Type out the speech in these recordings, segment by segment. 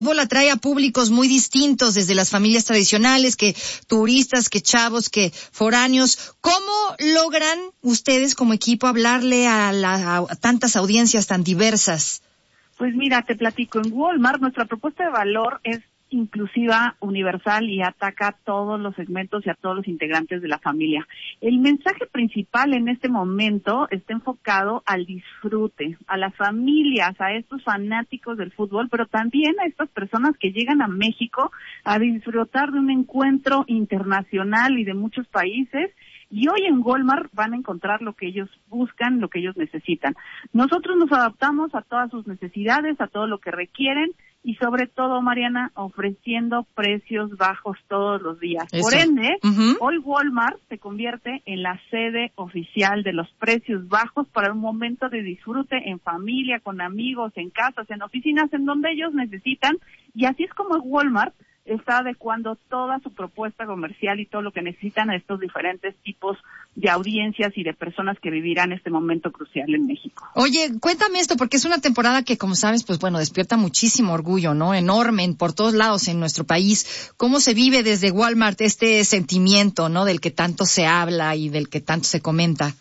fútbol atrae a públicos muy distintos, desde las familias tradicionales, que turistas, que chavos, que foráneos. ¿Cómo logran ustedes como equipo hablarle a tantas audiencias tan diversas? Pues mira, te platico, en Walmart nuestra propuesta de valor es inclusiva, universal y ataca a todos los segmentos y a todos los integrantes de la familia. El mensaje principal en este momento está enfocado al disfrute, a las familias, a estos fanáticos del fútbol, pero también a estas personas que llegan a México a disfrutar de un encuentro internacional y de muchos países. Y hoy en Walmart van a encontrar lo que ellos buscan, lo que ellos necesitan. Nosotros nos adaptamos a todas sus necesidades, a todo lo que requieren y sobre todo, Mariana, ofreciendo precios bajos todos los días. Eso. Por ende, hoy Walmart se convierte en la sede oficial de los precios bajos para un momento de disfrute en familia, con amigos, en casas, en oficinas, en donde ellos necesitan. Y así es como Walmart está adecuando toda su propuesta comercial y todo lo que necesitan a estos diferentes tipos de audiencias y de personas que vivirán este momento crucial en México. Oye, cuéntame esto, porque es una temporada que, como sabes, pues bueno, despierta muchísimo orgullo, ¿no? Enorme por todos lados en nuestro país. ¿Cómo se vive desde Walmart este sentimiento, ¿no? Del que tanto se habla y del que tanto se comenta.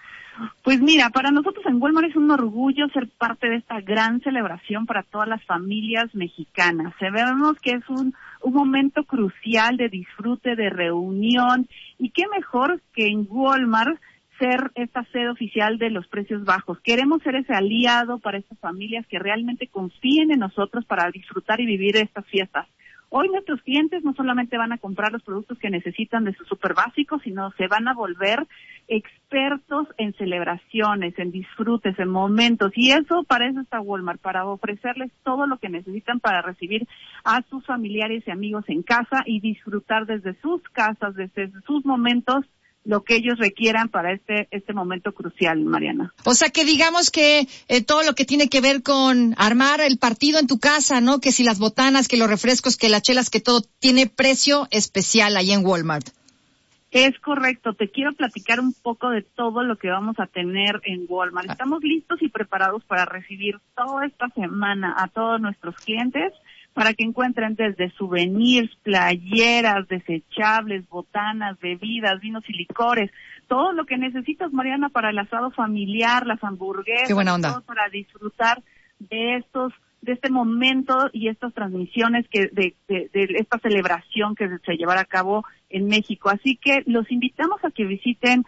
Pues mira, para nosotros en Walmart es un orgullo ser parte de esta gran celebración para todas las familias mexicanas. Sabemos que es un momento crucial de disfrute, de reunión, y qué mejor que en Walmart ser esta sede oficial de los precios bajos. Queremos ser ese aliado para estas familias que realmente confíen en nosotros para disfrutar y vivir estas fiestas. Hoy nuestros clientes no solamente van a comprar los productos que necesitan de sus super básicos, sino se van a volver expertos en celebraciones, en disfrutes, en momentos. Y eso para eso está Walmart, para ofrecerles todo lo que necesitan para recibir a sus familiares y amigos en casa y disfrutar desde sus casas, desde sus momentos, lo que ellos requieran para este momento crucial, Mariana. O sea, que digamos que todo lo que tiene que ver con armar el partido en tu casa, ¿no? Que si las botanas, que los refrescos, que las chelas, que todo tiene precio especial ahí en Walmart. Es correcto. Te quiero platicar un poco de todo lo que vamos a tener en Walmart. Estamos listos y preparados para recibir toda esta semana a todos nuestros clientes, para que encuentren desde souvenirs, playeras, desechables, botanas, bebidas, vinos y licores, todo lo que necesitas, Mariana, para el asado familiar, las hamburguesas, qué buena onda, todo para disfrutar de este momento y estas transmisiones de esta celebración que se llevará a cabo en México. Así que los invitamos a que visiten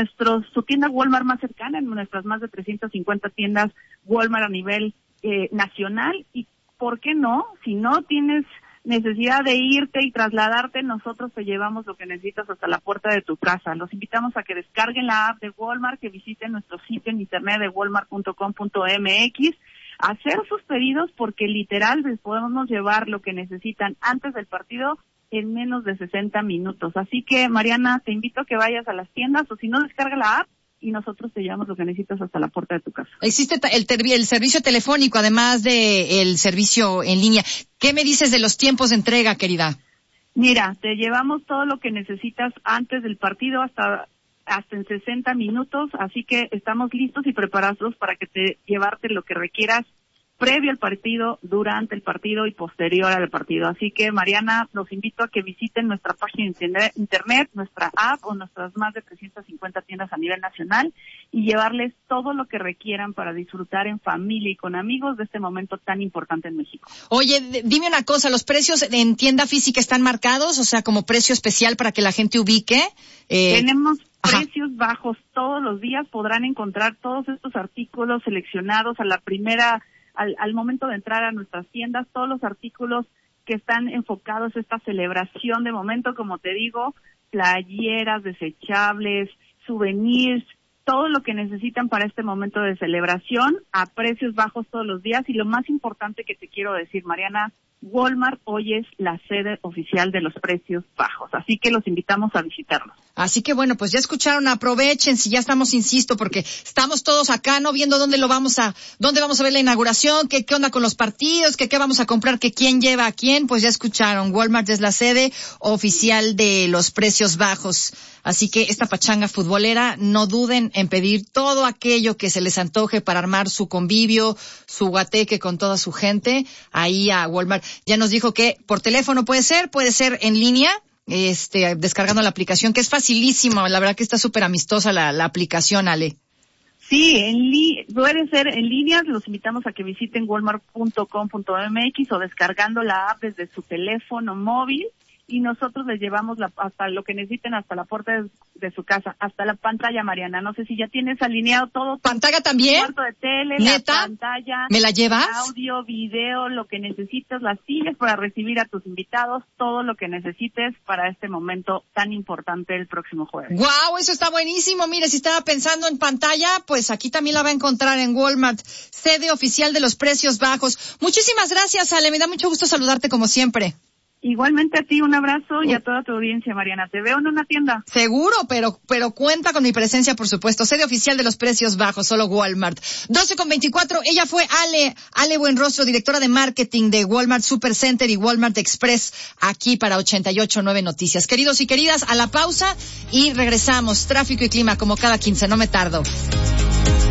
su tienda Walmart más cercana, en nuestras más de 350 tiendas Walmart a nivel nacional. Y ¿por qué no? Si no tienes necesidad de irte y trasladarte, nosotros te llevamos lo que necesitas hasta la puerta de tu casa. Los invitamos a que descarguen la app de Walmart, que visiten nuestro sitio en internet de walmart.com.mx, hacer sus pedidos, porque literal les podemos llevar lo que necesitan antes del partido en menos de 60 minutos. Así que, Mariana, te invito a que vayas a las tiendas, o si no, descarga la app y nosotros te llevamos lo que necesitas hasta la puerta de tu casa. Existe el servicio telefónico, además de el servicio en línea. ¿Qué me dices de los tiempos de entrega, querida? Mira, te llevamos todo lo que necesitas antes del partido hasta en 60 minutos, así que estamos listos y preparados para llevarte lo que requieras previo al partido, durante el partido y posterior al partido. Así que, Mariana, los invito a que visiten nuestra página de internet, nuestra app o nuestras más de 350 tiendas a nivel nacional y llevarles todo lo que requieran para disfrutar en familia y con amigos de este momento tan importante en México. Oye, dime una cosa, ¿los precios en tienda física están marcados? O sea, como precio especial para que la gente ubique. Tenemos precios bajos todos los días. Podrán encontrar todos estos artículos seleccionados a la primera, al momento de entrar a nuestras tiendas, todos los artículos que están enfocados a esta celebración de momento, como te digo, playeras, desechables, souvenirs, todo lo que necesitan para este momento de celebración a precios bajos todos los días. Y lo más importante que te quiero decir, Mariana, Walmart hoy es la sede oficial de los precios bajos, así que los invitamos a visitarnos. Así que bueno, pues ya escucharon, aprovechen, si ya estamos, insisto, porque estamos todos acá, ¿no? Viendo dónde vamos a ver la inauguración, qué onda con los partidos, qué vamos a comprar, que quién lleva a quién, pues ya escucharon, Walmart es la sede oficial de los precios bajos. Así que esta pachanga futbolera, no duden en pedir todo aquello que se les antoje para armar su convivio, su guateque con toda su gente, ahí a Walmart. Ya nos dijo que por teléfono puede ser en línea, descargando la aplicación, que es facilísimo, la verdad que está súper amistosa la aplicación, Ale. Sí, puede ser en línea, los invitamos a que visiten walmart.com.mx o descargando la app desde su teléfono móvil, y nosotros les llevamos hasta lo que necesiten, hasta la puerta de su casa, hasta la pantalla, Mariana. No sé si ya tienes alineado todo. ¿Pantalla también? Cuarto de tele, ¿Neta? la pantalla. ¿Me la llevas? Audio, video, lo que necesitas, las sillas para recibir a tus invitados, todo lo que necesites para este momento tan importante el próximo jueves. ¡Guau! Eso está buenísimo. Mire, si estaba pensando en pantalla, pues aquí también la va a encontrar en Walmart, sede oficial de los precios bajos. Muchísimas gracias, Ale. Me da mucho gusto saludarte como siempre. Igualmente a ti, un abrazo y a toda tu audiencia, Mariana. Te veo en una tienda. Seguro, pero cuenta con mi presencia, por supuesto. Sede oficial de los precios bajos, solo Walmart. 12:24, ella fue Ale Buenrostro, directora de marketing de Walmart Supercenter y Walmart Express, aquí para 88.9 Noticias. Queridos y queridas, a la pausa y regresamos. Tráfico y clima como cada 15, no me tardo.